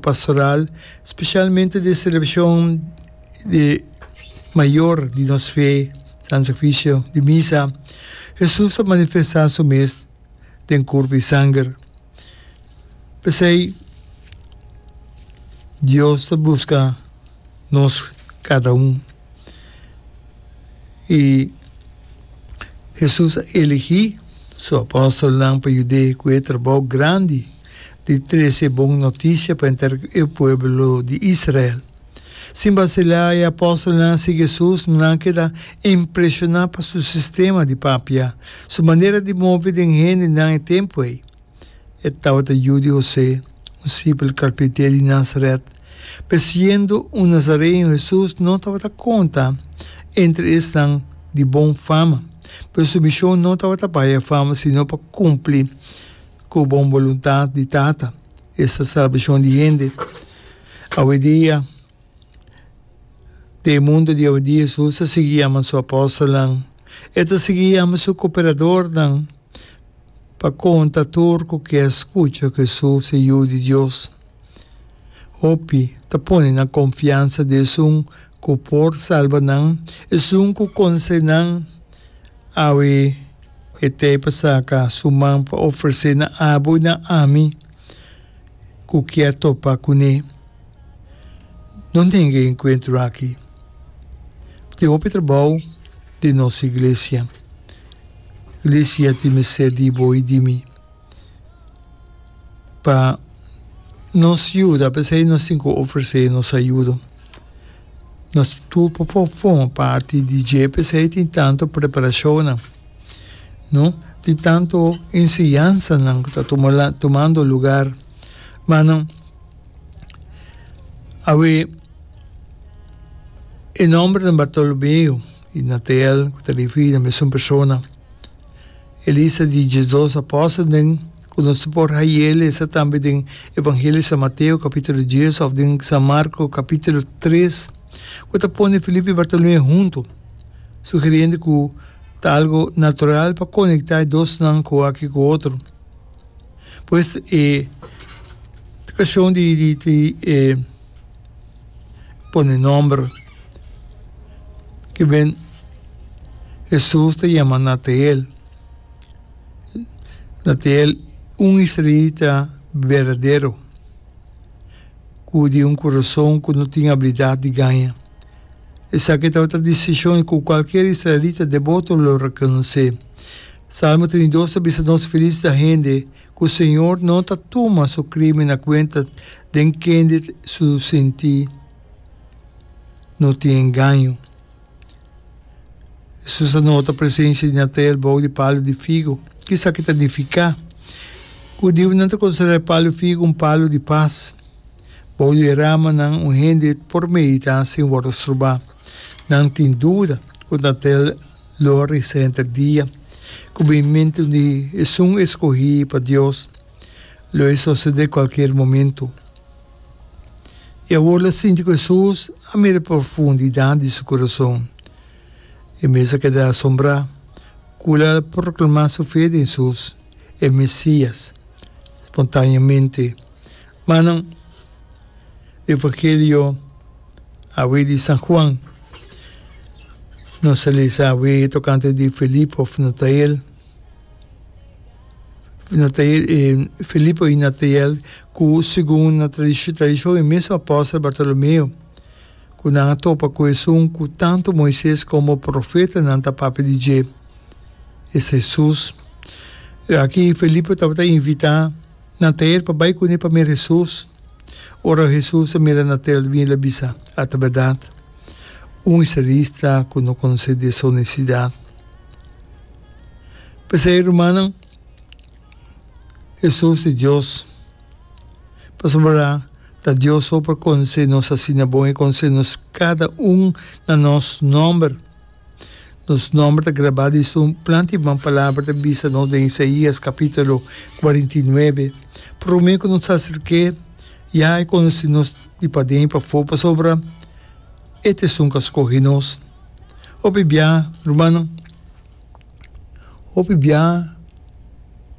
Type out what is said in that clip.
pastoral, especialmente de celebración de mayor de nuestra fe, San Sacrificio, de misa, Jesús ha manifestado su mes de cuerpo y sangre. Pues ahí, Dios busca nos cada uno. Y Jesús eligió su apóstol para ayudar con el trabajo grande de traer buena noticia para el pueblo de Israel. Sin vacilar, el apóstol de Jesús no queda impresionado por su sistema de papia, su manera de mover en gente en el tiempo. Estaba de Judío José, un simple carpintero de Nazaret, pero siendo un nazareno, Jesús no estaba de cuenta entre están de buena fama, pero su misión no estaba para fama, sino para cumplir con buena voluntad de Tata, esta salvación de gente. Hoy día, del mundo de hoy día, Jesús seguía a su apóstol, seguía a su cooperador, para contar turco que escucha que Jesús es Hijo de Dios. Opi, te pone la confianza de un que por salvanan, es un que concenan, awe, te pasaka, su man para ofrecer na abo na ami, que quiere topar con él. No tengo encuentro aquí. De o trabalho de nossa igreja. Igreja tem me ser de boi de mim. Para nos ajuda, para que nós temos que oferecer nossa ajuda. Nós tudo formamos parte de GPC, tem tanto preparação, não? Tem tanto ensinança que está tomando lugar. Mas não, em nome de Bartolomeu e Natel, que está referindo a mesma pessoa, Elisa de Jesus apóstolo, conhecido por Jael, essa também do Evangelho de São Mateus, capítulo 10, ou de São Marcos, capítulo 3, que está pondo Felipe e Bartolomeu junto, sugerindo que está algo natural para conectar dois não com aqui com o outro. Pois, a questão de pôr nome, que ven, Jesús te llama Natael. Natael, un israelita verdadero, que de un corazón que no tiene habilidad de ganar. Esa que está otra decisión que cualquier israelita devoto lo reconoce. Salmo 32 dice nos feliz la gente que el Señor no toma su crimen a cuenta de que su sentir no tiene engaño. Jesús anota a presença de Natel, bolo de palho de figo, que sabe que edificar. O Deus não te considera palho de figo palo de paz. Bolo de rama não rende por meditar sem o observar. Não tem dúvida que Natel lo resente dia. Que o movimento de Jesus escolhido para Deus lo é suceder qualquer momento. E agora sinto que Jesus a mira profundidade de seu coração. E mesmo que da assombrar, cura proclamar sua fé de Jesus, é Messias, espontaneamente. Mas não, o Evangelho de São Juan, não se lhe sabe tocante de Filipe ou Natael, Filipe e Natael, que segundo a tradição, é mesmo o apóstolo Bartolomeu, que não topa com Jesus, que tanto Moisés como o profeta não está para pedir. É Jesus. Aqui Felipe estava invitando Natael para ir com ele para ver Jesus. Ora Jesus mira Natael bem a bisa, a verdade. Israelista que não conhece de sua necessidade. Para hermano, Jesus é Deus. Para sobrar, Deus só para conhecer nossa sina bom e conhecer-nos cada na nosso nome. Nos nomes está gravado isso um plante uma palavra de vista de Isaías capítulo 49. Por mim que nos acerque já conhece-nos de para dentro para fora para sobrar. Este são que escolhe-nos. O bibia, irmão, o bibia